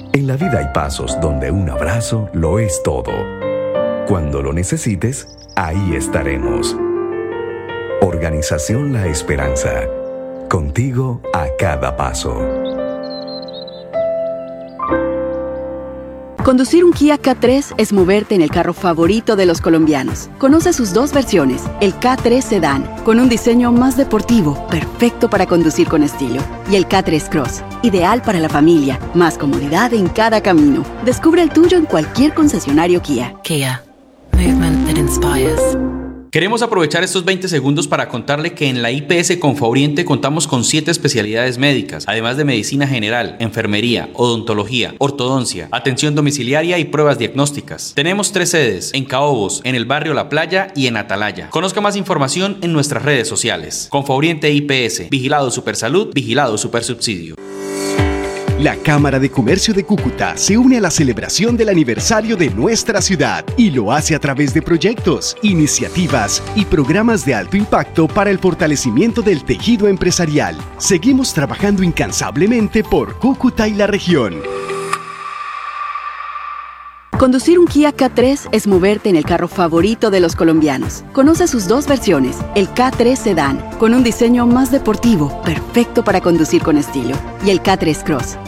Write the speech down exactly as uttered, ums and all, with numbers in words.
En la vida hay pasos donde un abrazo lo es todo. Cuando lo necesites, ahí estaremos. Organización La Esperanza. Contigo a cada paso. Conducir un Kia K tres es moverte en el carro favorito de los colombianos. Conoce sus dos versiones, el K tres Sedan, con un diseño más deportivo, perfecto para conducir con estilo, y el K tres Cross, ideal para la familia, más comodidad en cada camino. Descubre el tuyo en cualquier concesionario Kia. Kia. Movement that inspires. Queremos aprovechar estos veinte segundos para contarle que en la I P S Confaoriente contamos con siete especialidades médicas, además de medicina general, enfermería, odontología, ortodoncia, atención domiciliaria y pruebas diagnósticas. Tenemos tres sedes, en Caobos, en el barrio La Playa y en Atalaya. Conozca más información en nuestras redes sociales. Confaoriente I P S, Vigilado Supersalud, Vigilado Supersubsidio. La Cámara de Comercio de Cúcuta se une a la celebración del aniversario de nuestra ciudad y lo hace a través de proyectos, iniciativas y programas de alto impacto para el fortalecimiento del tejido empresarial. Seguimos trabajando incansablemente por Cúcuta y la región. Conducir un Kia K tres es moverte en el carro favorito de los colombianos. Conoce sus dos versiones, el K tres Sedan, con un diseño más deportivo, perfecto para conducir con estilo, y el K tres Cross,